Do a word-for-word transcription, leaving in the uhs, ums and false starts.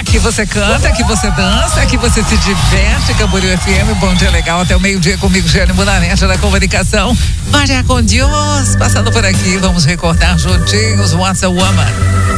Aqui você canta, aqui você dança, aqui você se diverte. Camboriú F M, bom dia legal até o meio-dia comigo, Jane Munanete da comunicação. Maria com Deus, passando por aqui, vamos recordar juntinhos What's a Woman.